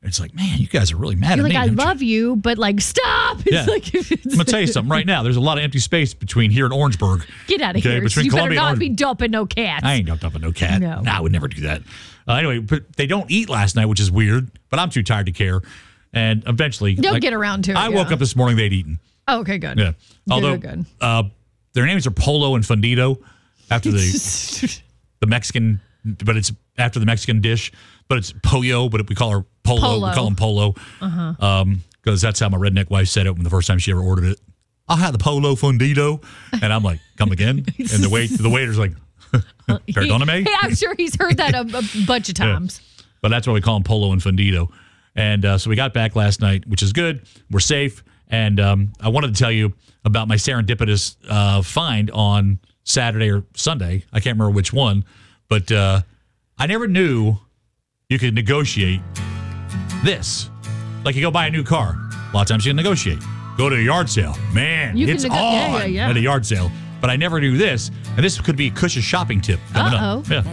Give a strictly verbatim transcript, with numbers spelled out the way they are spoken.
It's like, man, you guys are really mad You're at like, me. I love you? you, but like, stop. It's Yeah. like, I'm going to tell you something right now. There's a lot of empty space between here and Orangeburg. Get out of okay, here. Between you Columbia better and not Orange- be dumping no cats. I ain't dumping no cat. No. Nah, I would never do that. Uh, anyway, but they don't eat last night, which is weird, but I'm too tired to care. And eventually. They'll like, get around to it. I yeah. woke up this morning, they'd eaten. Oh, okay, good. Yeah. Although, good, good. Uh, their names are Polo and Fundito after the the Mexican, but it's after the Mexican dish, but it's pollo, but we call her Polo. Polo. We call him Polo. Uh-huh. Um, because that's how my redneck wife said it when the first time she ever ordered it. I'll have the Polo Fundito. And I'm like, come again? And the wait, the waiter's like, perdóname? Hey, I'm sure he's heard that a, a bunch of times. Yeah. But that's why we call him Polo and Fundito. And uh, so we got back last night, which is good. We're safe. And um, I wanted to tell you about my serendipitous uh, find on Saturday or Sunday. I can't remember which one. But uh, I never knew you could negotiate this. Like you go buy a new car. A lot of times you can negotiate. Go to a yard sale. Man, You can it's nego- on yeah, yeah, yeah. at a yard sale. But I never knew this. And this could be Cush's shopping tip coming Uh-oh. up. Yeah.